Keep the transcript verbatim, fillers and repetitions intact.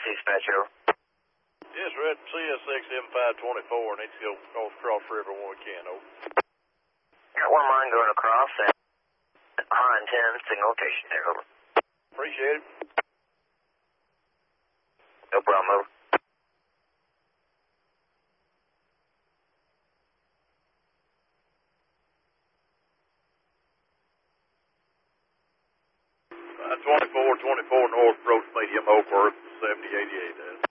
dispatch, over. Yes, we're at C S X M five twenty-four. Need to go north across the river when we can, over. Got one line going across at High ten, signal location there, over. Appreciate it. No problem, over. five twenty-four, twenty-four North Approach Medium, Oakworth, seventy eighty-eight.